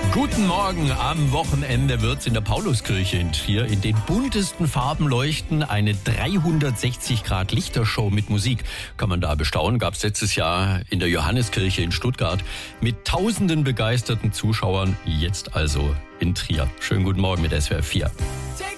Guten Morgen. Am Wochenende wird's in der Pauluskirche in Trier in den buntesten Farben leuchten. Eine 360-Grad-Lichtershow mit Musik. Kann man da bestaunen. Gab's letztes Jahr in der Johanneskirche in Stuttgart mit tausenden begeisterten Zuschauern. Jetzt also in Trier. Schönen guten Morgen mit SWR 4.